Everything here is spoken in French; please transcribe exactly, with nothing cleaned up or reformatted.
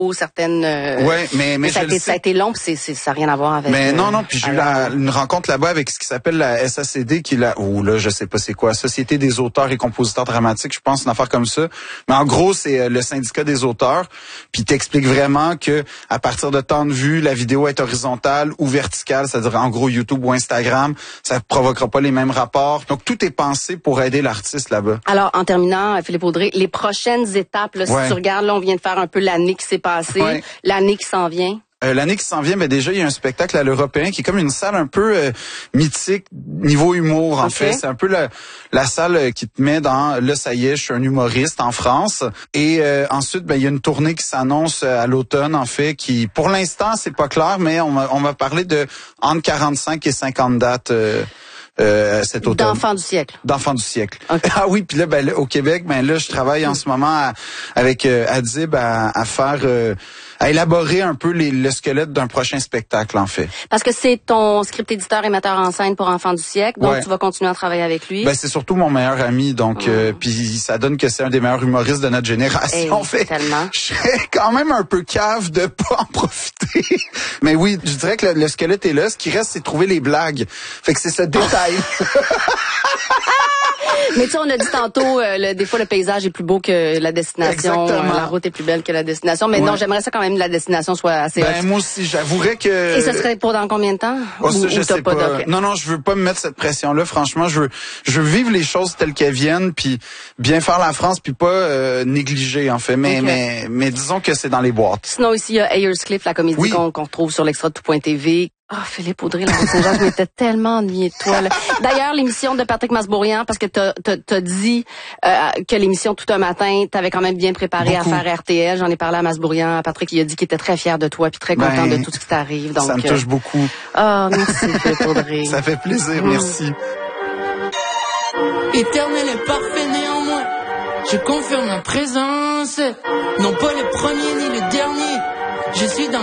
certaines. Euh, ouais, mais mais, mais ça, a été, ça a été long, puis c'est, c'est ça n'a rien à voir avec. Mais euh, non non, puis j'ai eu la, une rencontre là-bas avec ce qui s'appelle la S A C D, qui est la ou là je sais pas c'est quoi, Société des auteurs et compositeurs dramatiques, je pense, une affaire comme ça. Mais en gros, c'est le syndicat des auteurs, puis t'explique vraiment que à partir de temps de vue, la vidéo est horizontale ou verticale, c'est-à-dire en gros YouTube ou Instagram, ça provoquera pas les mêmes rapports. Donc tout est pensé pour aider l'artiste là-bas. Alors en terminant, Philippe Audrey, les prochaines étapes, là, ouais. si tu regardes, là on vient de faire un peu l'année qui s'est passée, ouais. l'année qui s'en vient. Euh, l'année qui s'en vient, ben déjà il y a un spectacle à l'Européen qui est comme une salle un peu euh, mythique niveau humour en okay. fait. C'est un peu la, la salle qui te met dans là ça y est, je suis un humoriste en France. Et euh, ensuite ben il y a une tournée qui s'annonce à l'automne en fait, qui pour l'instant c'est pas clair, mais on va on va parler de entre quarante-cinq et cinquante dates. Euh, Euh, cet automne. D'enfants du siècle. D'enfants du siècle. Okay. Ah oui, puis là, ben, là, au Québec, ben là, je travaille en ce moment à, avec euh, Adib à, à faire, euh, à élaborer un peu les, le squelette d'un prochain spectacle, en fait. Parce que c'est ton script éditeur et metteur en scène pour Enfants du siècle, donc ouais. tu vas continuer à travailler avec lui. Ben c'est surtout mon meilleur ami, donc mmh. euh, puis ça donne que c'est un des meilleurs humoristes de notre génération. Hey, fait. Tellement. Je serais quand même un peu cave de pas en profiter. Mais oui, je dirais que le, le squelette est là. Ce qui reste, c'est trouver les blagues. Fait que c'est ce détail. Mais tu sais, on a dit tantôt, euh, le, des fois le paysage est plus beau que la destination, euh, la route est plus belle que la destination. Mais ouais. non, j'aimerais ça quand même que la destination soit assez. Ben, moi aussi, j'avouerais que. Et ce serait pour dans combien de temps? Oh, ça, ou, je ou sais pas. pas. Non, non, je veux pas me mettre cette pression-là. Franchement, je veux, je veux vivre les choses telles qu'elles viennent, puis bien faire la France, puis pas euh, négliger en fait. Mais, okay. mais, mais disons que c'est dans les boîtes. Sinon ici, il y a Ayerscliff, la comédie oui. qu'on, qu'on retrouve sur l'extra de tout point T V. Ah, oh, Philippe Audrey, la Saint-Jean, je m'étais tellement ennuyée de toi. Là. D'ailleurs, l'émission de Patrick Masbourian, parce que t'as, t'as, t'as dit euh, que l'émission Tout un matin, t'avais quand même bien préparé Beaucoup. à faire R T L. J'en ai parlé à Masbourian. Patrick, il a dit qu'il était très fier de toi, puis très content ben, de tout ce qui t'arrive. Donc, ça me touche euh... beaucoup. Ah, oh, merci Philippe Audrey. Ça fait plaisir, mmh. merci. Éternel et parfait néanmoins, je confirme ma présence. Non pas le premier ni le dernier, je suis dans